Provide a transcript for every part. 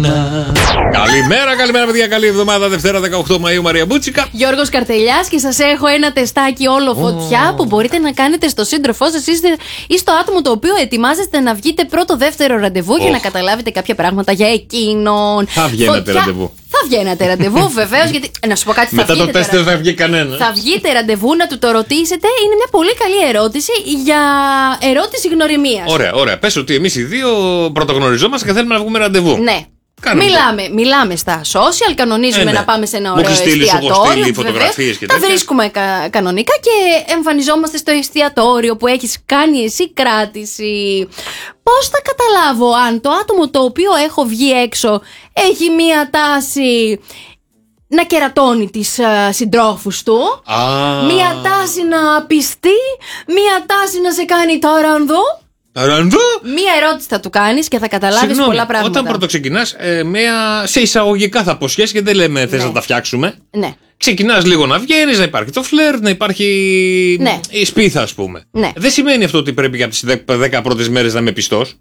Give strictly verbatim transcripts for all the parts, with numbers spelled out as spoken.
Καλημέρα, καλημέρα παιδιά, καλή εβδομάδα. Δευτέρα δεκαοκτώ Μαΐου, Μαρία Μπούτσικα. Γιώργος Καρτελιάς, και σας έχω ένα τεστάκι όλο φωτιά oh. που μπορείτε να κάνετε στο σύντροφό σας ή στο άτομο το οποίο ετοιμάζεστε να βγείτε πρώτο-δεύτερο ραντεβού oh. για να καταλάβετε κάποια πράγματα για εκείνον. Θα βγαίνετε φωτιά... ραντεβού. Θα βγαίνετε ραντεβού, βεβαίως, γιατί. Να σου πω κάτι, μετά θα το τεστ δεν θα βγει κανένα. Θα βγείτε ραντεβού να του το ρωτήσετε. Είναι μια πολύ καλή ερώτηση για ερώτηση γνωριμίας. Ωραία, ωραία. Πες ότι εμείς οι δύο πρωτογνωριζόμαστε και θέλουμε να βγούμε ραντεβού. Ναι. Μιλάμε, μιλάμε στα social, κανονίζουμε ε, ναι. να πάμε σε ένα ωραίο εστιατόριο. Φωτογραφίες και τα βρίσκουμε κα, κανονικά και εμφανιζόμαστε στο εστιατόριο που έχεις κάνει εσύ κράτηση. Πώς θα καταλάβω αν το άτομο το οποίο έχω βγει έξω έχει μία τάση να κερατώνει τις uh, συντρόφους του, ah. μία τάση να πιστεί, μία τάση να σε κάνει ταρανδό. Ταρανδό. Μία ερώτηση θα του κάνεις και θα καταλάβεις πολλά πράγματα. Όταν πρωτοξεκινάς, ε, σε εισαγωγικά θα πω σχέση και δεν λέμε θες ναι. να τα φτιάξουμε. Ναι. Ξεκινάς λίγο να βγαίνεις, να υπάρχει το φλερ, να υπάρχει ναι. η σπίθα, ας πούμε. Ναι. Δεν σημαίνει αυτό ότι πρέπει για τις δέκα πρώτες μέρες να είμαι πιστός.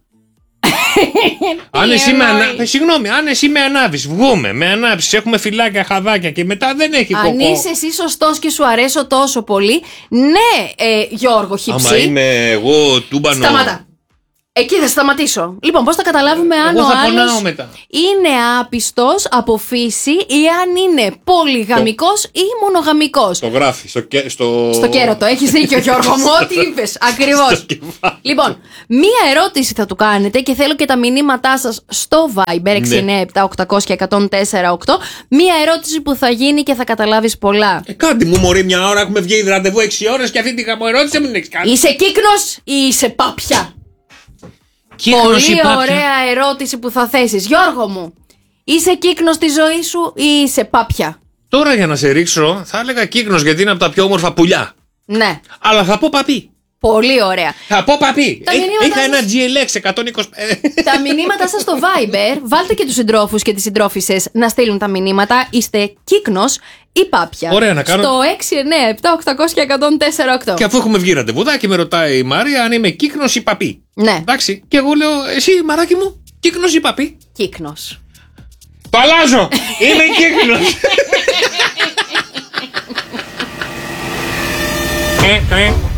αν εσύ με ανάβεις, συγγνώμη, αν εσύ με ανάβεις, βγούμε, με ανάβεις, έχουμε φυλάκια, χαδάκια και μετά δεν έχει κοκό. Αν είσαι εσύ σωστός και σου αρέσω τόσο πολύ, ναι, ε, Γιώργο Χιψή. Άμα είμαι εγώ τούμπανο. Σταμάτα. Εκεί θα σταματήσω. Λοιπόν, πώς θα καταλάβουμε αν εγώ ο θα άλλος μετά. είναι άπιστος από φύση ή αν είναι πολυγαμικός το... ή μονογαμικός. Το γράφει στο, κε... στο... στο κέρατο. Έχεις δίκιο, Γιώργο μου, ό,τι είπες. Ακριβώς. Λοιπόν, μία ερώτηση θα του κάνετε και θέλω και τα μηνύματά σας στο Viber έξι εννιά επτά οκτακόσια εκατόν τέσσερα οκτώ. Μία ερώτηση που θα γίνει και θα καταλάβεις πολλά. Ε, κάτι μου, μωρή, μια ώρα έχουμε βγει ραντεβού έξι ώρες και αυτή την ερώτηση δεν έχει κάνει. Είσαι κύκνος ή είσαι πάπια? Κύκνος πολύ ωραία ερώτηση που θα θέσεις. Γιώργο μου, είσαι κύκνος στη ζωή σου ή είσαι πάπια? Τώρα για να σε ρίξω θα έλεγα κύκνος, γιατί είναι από τα πιο όμορφα πουλιά. Ναι. Αλλά θα πω παπί. Πολύ ωραία. Θα πω παπί. Τα Έχ, είχα σας... ένα τζι ελ εξ εκατόν είκοσι. Τα μηνύματα σας στο Viber, βάλτε και τους συντρόφους και τις συντρόφισσες να στείλουν τα μηνύματα. Είστε κύκνος ή πάπια? Ωραία, να κάνω. Στο έξι εννιά επτά οκτακόσια εκατόν τέσσερα οκτώ. Και αφού έχουμε βγει ραντεβουδάκι, με ρωτάει η Μάρια αν είμαι κύκνος ή παπί. Ναι. Εντάξει. Και εγώ λέω, εσύ μαράκι μου, κύκνος ή παπί? Κύκνος. Το αλλάζω. Είμαι κύκνος. ε, ε.